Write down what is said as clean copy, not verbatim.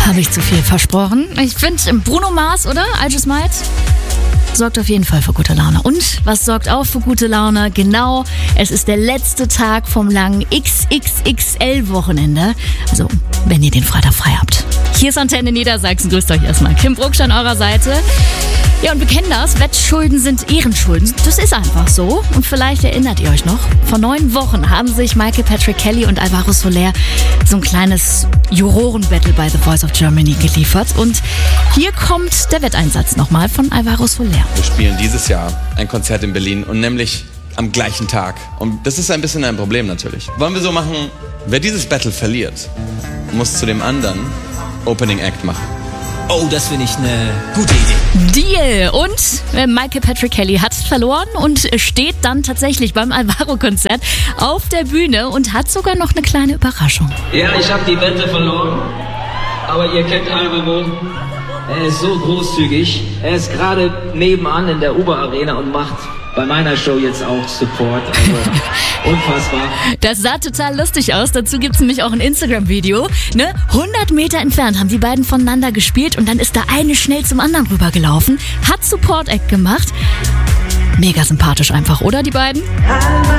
Habe ich zu viel versprochen? Ich finde, Bruno Mars, oder? I Just Might sorgt auf jeden Fall für gute Laune. Und was sorgt auch für gute Laune? Genau, es ist der letzte Tag vom langen XXXL-Wochenende. Also, wenn ihr den Freitag frei habt. Hier ist Antenne Niedersachsen. Grüßt euch erstmal. Kim Brucksch an eurer Seite. Ja, und wir kennen das. Wettschulden sind Ehrenschulden. Das ist einfach so. Und vielleicht erinnert ihr euch noch, vor 9 Wochen haben sich Michael Patrick Kelly und Alvaro Soler so ein kleines Juroren-Battle bei The Voice of Germany geliefert. Und hier kommt der Wetteinsatz nochmal von Alvaro Soler. Wir spielen dieses Jahr ein Konzert in Berlin und nämlich am gleichen Tag. Und das ist ein bisschen ein Problem natürlich. Wollen wir so machen, wer dieses Battle verliert, muss zu dem anderen Opening Act machen. Oh, das finde ich eine gute Idee. Deal! Und Michael Patrick Kelly hat verloren und steht dann tatsächlich beim Alvaro-Konzert auf der Bühne und hat sogar noch eine kleine Überraschung. Ja, ich habe die Wette verloren, aber ihr kennt Alvaro. Er ist so großzügig. Er ist gerade nebenan in der Uber-Arena und macht bei meiner Show jetzt auch Support. Also unfassbar. Das sah total lustig aus. Dazu gibt's nämlich auch ein Instagram-Video. 100 Meter entfernt haben die beiden voneinander gespielt und dann ist der eine schnell zum anderen rübergelaufen, hat Support-Act gemacht. Mega sympathisch einfach, oder die beiden?